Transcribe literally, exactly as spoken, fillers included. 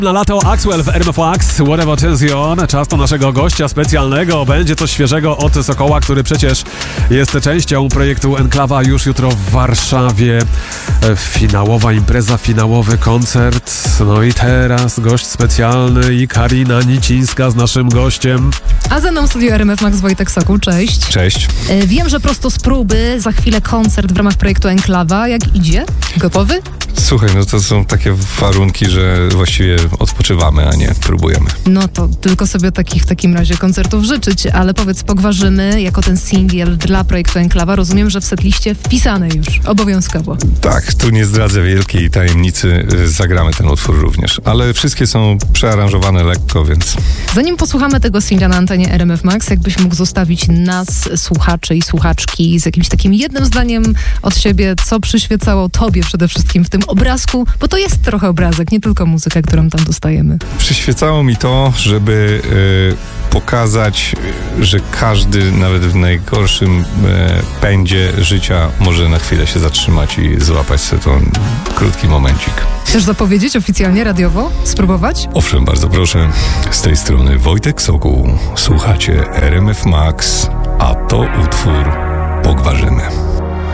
Na lato Axwell w R M F Max, Whatever Turns You On. Czas na naszego gościa specjalnego. Będzie coś świeżego od Sokoła, który przecież jest częścią projektu Enklawa. Już jutro w Warszawie finałowa impreza, finałowy koncert. No i teraz gość specjalny i Karina Nicińska z naszym gościem. A ze mną w studiu R M F Max Wojtek Sokół. Cześć. Cześć. Wiem, że prosto z próby, za chwilę koncert w ramach projektu Enklawa. Jak idzie? Gotowy? Słuchaj, no to są takie warunki, że właściwie odpoczywamy, a nie próbujemy. No to tylko sobie takich w takim razie koncertów życzyć, ale powiedz, Pogwarzymy jako ten singiel dla projektu Enklawa, rozumiem, że w setliście wpisane już, obowiązkowo. Tak, tu nie zdradzę wielkiej tajemnicy, zagramy ten utwór również, ale wszystkie są przearanżowane lekko, więc... Zanim posłuchamy tego singla na antenie R M F Max, jakbyś mógł zostawić nas, słuchaczy i słuchaczki, z jakimś takim jednym zdaniem od siebie, co przyświecało tobie przede wszystkim w tym obrazku, bo to jest trochę obrazek, nie tylko muzyka, którą tam dostajemy. Przyświecało mi to, żeby y, pokazać, że każdy, nawet w najgorszym y, pędzie życia może na chwilę się zatrzymać i złapać sobie ten krótki momencik. Chcesz zapowiedzieć oficjalnie, radiowo? Spróbować? Owszem, bardzo proszę. Z tej strony Wojtek Sokół. Słuchacie R M F Max, a to utwór Pogwarzymy.